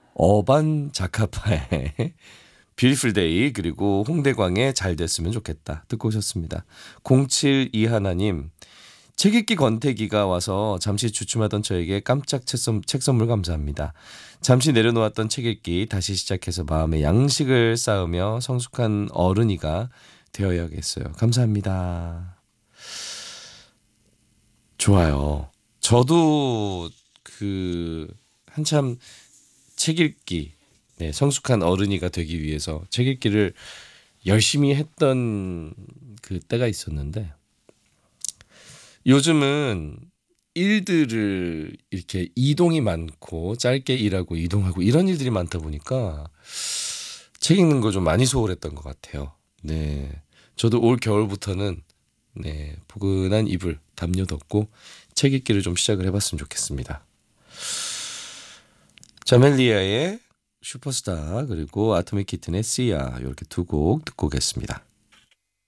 어반 자카파의 뷰티풀 데이 그리고 홍대광의 잘 됐으면 좋겠다 듣고 오셨습니다. 072 하나님 책 읽기 권태기가 와서 잠시 주춤하던 저에게 깜짝 책 선물 감사합니다. 잠시 내려놓았던 책 읽기 다시 시작해서 마음의 양식을 쌓으며 성숙한 어른이가 되어야겠어요. 감사합니다. 좋아요. 저도 한참 책 읽기, 네, 성숙한 어른이가 되기 위해서 책 읽기를 열심히 했던 그 때가 있었는데 요즘은 일들을 이렇게 이동이 많고 짧게 일하고 이동하고 이런 일들이 많다 보니까 책 읽는 거 좀 많이 소홀했던 것 같아요. 네, 저도 올 겨울부터는 네, 포근한 이불 담요 덮고 책 읽기를 좀 시작을 해봤으면 좋겠습니다. 자멜리아의 슈퍼스타 그리고 아토믹 키튼의 씨야 이렇게 두 곡 듣고 오겠습니다.